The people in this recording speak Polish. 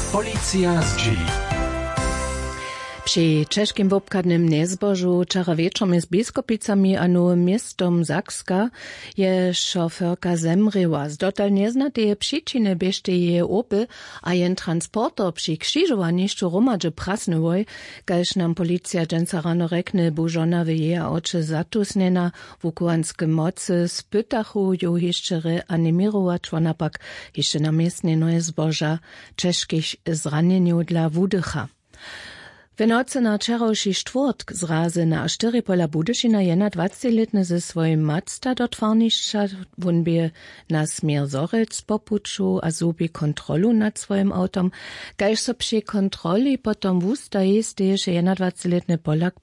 Policja z G. Przy czeskim wobkadnym niezbożu wczoraj wieczorem z biskupicami a nowym miastem Zakska je szoferka zemryła. Z dotal nieznatej przyczyny bieżte jej opel, a jen transporter przy krzyżowaniu romadze prasnywoj, gdyż nam policja dżęca rano rekne, bo żona w jej oczy zatusnena w ukuanskim mocy spytachu ją jeszcze reanimirować, ona pak jeszcze na miestnie noje zboża czeskich zranieniu dla wudycha. W nocy na wczorajszy czwartek zrazy na 4 pola Budyšina jena 20-letny ze swoim matsta do twarnišća, won by na smier Zorec popuczu a zubi kontrolu nad swoim autom, kaž so przy kontroli potom wustaje, steje, że jena 20-letny Polak